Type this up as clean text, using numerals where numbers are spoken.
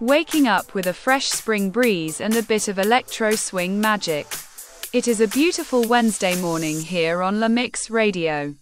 waking up with a fresh spring breeze and a bit of electro swing magic. It is a beautiful Wednesday morning here on La Mix Radio.